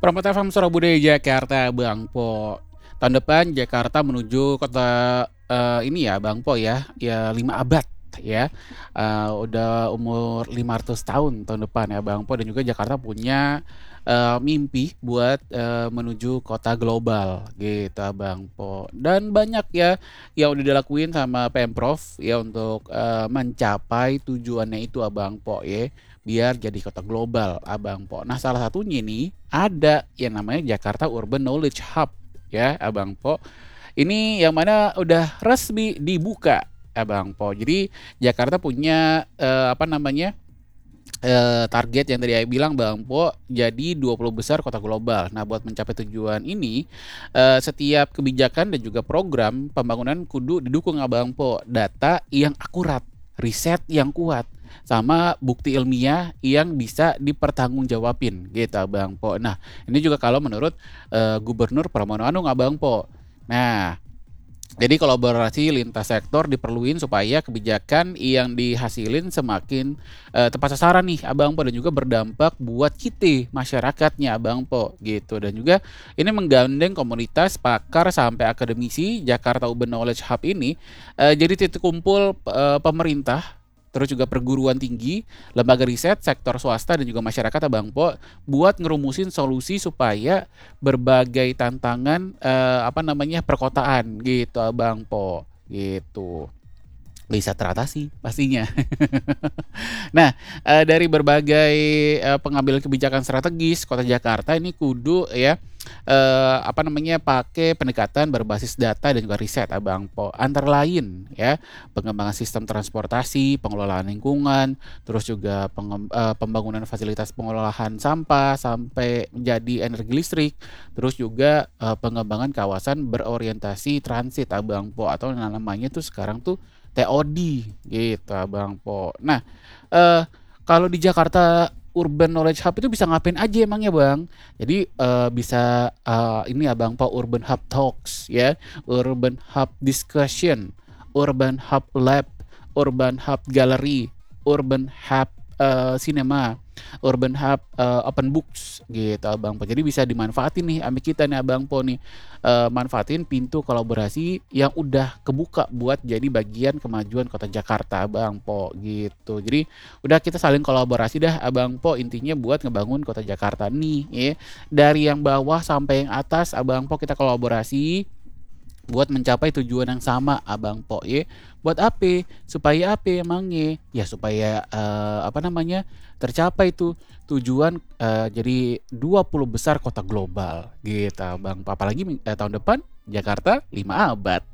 Permata FM Surabaya Budaya Jakarta, Bang Po. Tahun depan Jakarta menuju kota, ini ya Bang Po ya 5 abad ya, udah umur 500 tahun depan ya Bang Po, dan juga Jakarta punya, mimpi buat, menuju kota global gitu Bang Po. Dan banyak ya yang udah dilakuin sama Pemprov ya untuk, mencapai tujuannya itu Abang Po ya, biar jadi kota global Abang Po. Nah, salah satunya nih ada yang namanya Jakarta Urban Knowledge Hub ya Abang Po. Ini yang mana udah resmi dibuka Abang Po. Jadi Jakarta punya, apa namanya, target yang tadi Ayah bilang Bang Po, jadi 20 besar kota global. Nah, buat mencapai tujuan ini, setiap kebijakan dan juga program pembangunan kudu didukung Abang Po, data yang akurat, riset yang kuat, sama bukti ilmiah yang bisa dipertanggungjawabin gitu Abang Po. Nah, ini juga kalau menurut, Gubernur Pramono Anung Abang Po. Nah, jadi kolaborasi lintas sektor diperluin supaya kebijakan yang dihasilin semakin, tepat sasaran nih Abang Po, dan juga berdampak buat kita masyarakatnya Abang Po, gitu. Dan juga ini menggandeng komunitas, pakar, sampai akademisi. Jakarta Urban Knowledge Hub ini, jadi titik kumpul, pemerintah, terus juga perguruan tinggi, lembaga riset, sektor swasta, dan juga masyarakat Abang Po, buat ngerumusin solusi supaya berbagai tantangan, apa namanya, perkotaan gitu Abang Po, gitu. Bisa teratasi pastinya. Nah, dari berbagai, pengambilan kebijakan strategis Kota Jakarta ini kudu ya, apa namanya, pakai pendekatan berbasis data dan juga riset Abang Po. Antara lain ya, pengembangan sistem transportasi, pengelolaan lingkungan, terus juga pembangunan fasilitas pengolahan sampah sampai menjadi energi listrik, terus juga, pengembangan kawasan berorientasi transit Abang Po, atau namanya tuh sekarang tuh TOD gitu Abang Po. Nah, eee, kalau di Jakarta Urban Knowledge Hub itu bisa ngapain aja emangnya Bang? Jadi, bisa, ini Abang Po, Urban Hub Talks ya, Urban Hub Discussion, Urban Hub Lab, Urban Hub Gallery, Urban Hub, Cinema, Urban Hub, Open Books gitu Abang Po. Jadi bisa dimanfaatin nih ama kita nih Abang Po nih, manfaatin pintu kolaborasi yang udah kebuka buat jadi bagian kemajuan Kota Jakarta Abang Po, gitu. Jadi udah kita saling kolaborasi dah Abang Po, intinya buat ngebangun Kota Jakarta nih ya. Dari yang bawah sampai yang atas Abang Po kita kolaborasi buat mencapai tujuan yang sama Abang Po ye. Buat apa? Supaya apa emangnya? Ya supaya, apa namanya, tercapai tuh tujuan, jadi 20 besar kota global gitu Abang Po. Apalagi tahun depan Jakarta 5 abad.